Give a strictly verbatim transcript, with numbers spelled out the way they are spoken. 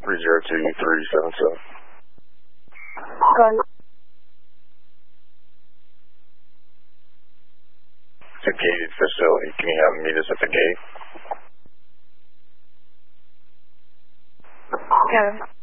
three zero two three seven seven. Gun. It's a gated facility. Can you have them meet us at the gate? Kevin.